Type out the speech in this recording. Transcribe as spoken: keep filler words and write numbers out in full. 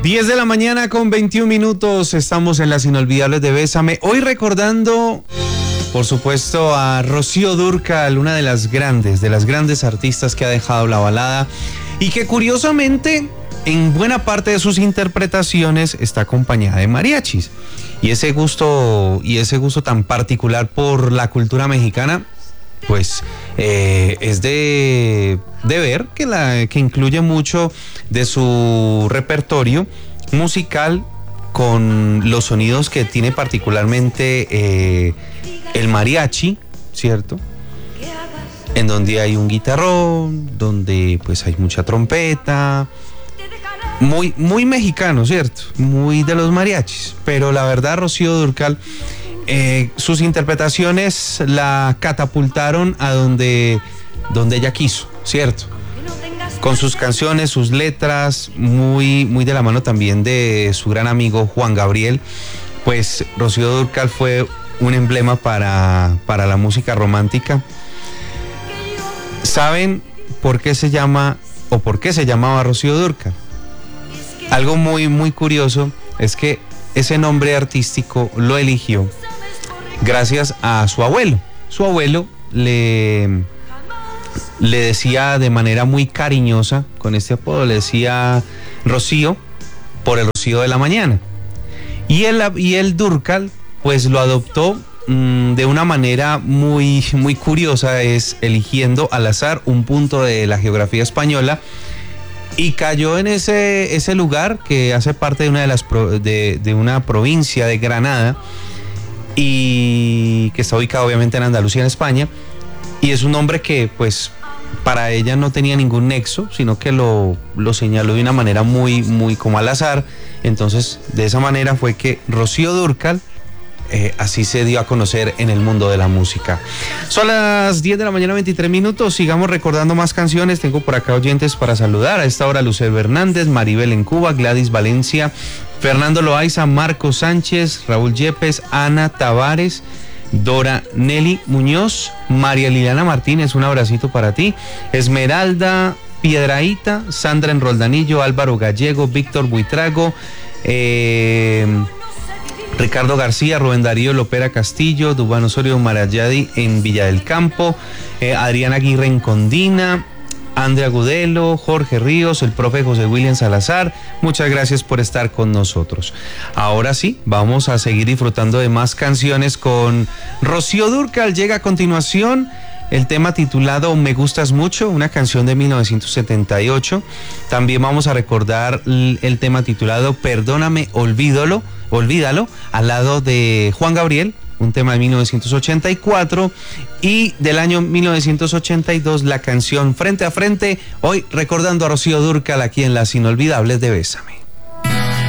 diez de la mañana con veintiún minutos, estamos en las inolvidables de Bésame. Hoy recordando, por supuesto, a Rocío Dúrcal, una de las grandes, de las grandes artistas que ha dejado la balada y que curiosamente en buena parte de sus interpretaciones está acompañada de mariachis. Y ese gusto, y ese gusto tan particular por la cultura mexicana, pues eh, es de, de ver que, la, que incluye mucho de su repertorio musical con los sonidos que tiene particularmente eh, el mariachi, ¿cierto? En donde hay un guitarrón, donde pues hay mucha trompeta, muy, muy mexicano, ¿cierto? Muy de los mariachis, pero la verdad Rocío Dúrcal, Eh, sus interpretaciones la catapultaron a donde, donde ella quiso, ¿cierto? Con sus canciones, sus letras, muy, muy de la mano también de su gran amigo Juan Gabriel, pues Rocío Dúrcal fue un emblema para, para la música romántica. ¿Saben por qué se llama o por qué se llamaba Rocío Dúrcal? Algo muy, muy curioso es que ese nombre artístico lo eligió gracias a su abuelo. Su abuelo le, le decía de manera muy cariñosa, con este apodo, le decía Rocío por el rocío de la mañana. Y el, y el Dúrcal pues lo adoptó mmm, de una manera muy, muy curiosa, es eligiendo al azar un punto de la geografía española. Y cayó en ese, ese lugar que hace parte de una, de, las pro, de, de una provincia de Granada y que está ubicado obviamente en Andalucía, en España. Y es un nombre que pues para ella no tenía ningún nexo, sino que lo, lo señaló de una manera muy, muy como al azar. Entonces de esa manera fue que Rocío Dúrcal Eh, así se dio a conocer en el mundo de la música. Son las diez de la mañana, veintitrés minutos. Sigamos recordando más canciones. Tengo por acá oyentes para saludar. A esta hora Lucero Hernández, Maribel en Cuba, Gladys Valencia, Fernando Loaiza, Marco Sánchez, Raúl Yepes, Ana Tavares, Dora Nelly Muñoz, María Liliana Martínez, un abracito para ti, Esmeralda Piedraíta, Sandra en Roldanillo, Álvaro Gallego, Víctor Buitrago, eh... Ricardo García, Rubén Darío Lopera Castillo, Dubán Osorio Marayadi en Villa del Campo, eh, Adriana Aguirre en Condina, Andrea Gudelo, Jorge Ríos, el profe José William Salazar, muchas gracias por estar con nosotros. Ahora sí, vamos a seguir disfrutando de más canciones con Rocío Dúrcal. Llega a continuación el tema titulado Me Gustas Mucho, una canción de mil novecientos setenta y ocho. También vamos a recordar el tema titulado Perdóname, olvídalo, olvídalo, al lado de Juan Gabriel, un tema de mil novecientos ochenta y cuatro. Y del año mil novecientos ochenta y dos, la canción Frente a Frente. Hoy recordando a Rocío Dúrcal aquí en Las Inolvidables de Bésame.